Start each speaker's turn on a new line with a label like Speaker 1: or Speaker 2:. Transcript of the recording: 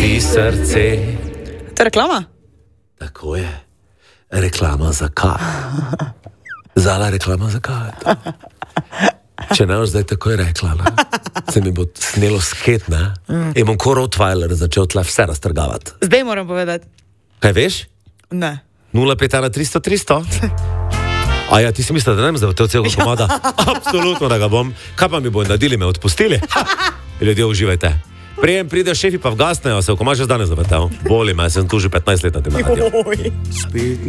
Speaker 1: ti srce.
Speaker 2: To je reklama?
Speaker 1: Tako je. Reklama za kaj? Zala reklama za kaj? Če ne boš zdaj tako je rekla, ne? Se mi bo snelo sket, ne? In bom ko Rottweiler začel tle vse raztrgavati.
Speaker 2: Zdaj moram povedati.
Speaker 1: Kaj veš?
Speaker 2: Ne.
Speaker 1: 0,5-300-300? A ja, ti si mislil, da ne bom zdaj v celega komada? Absolutno, da ga bom. Kaj pa mi bojo nadili, me odpustili? Ljudje, uživajte. Prijem pride šefi pa vgasnejo se, ko imaš že danes zavrtel. Boli me, sem tu že 15 let na tem radiju.